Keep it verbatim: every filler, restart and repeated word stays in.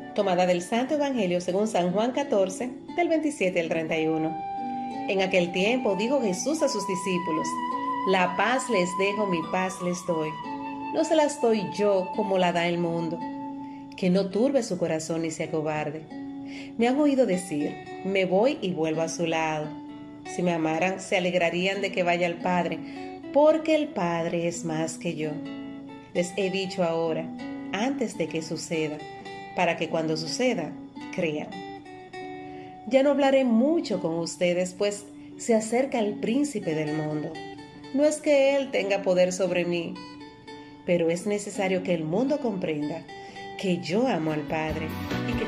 Tomada del Santo Evangelio según San Juan catorce, del veintisiete al treinta y uno. En aquel tiempo dijo Jesús a sus discípulos: La paz les dejo, mi paz les doy. No se las doy yo como la da el mundo. Que no turbe su corazón ni se acobarde. Me han oído decir: me voy y vuelvo a su lado. Si me amaran, se alegrarían de que vaya al Padre, porque el Padre es más que yo. Les he dicho ahora, antes de que suceda, para que cuando suceda, crean. Ya no hablaré mucho con ustedes, pues se acerca el príncipe del mundo. No es que él tenga poder sobre mí, pero es necesario que el mundo comprenda que yo amo al Padre y que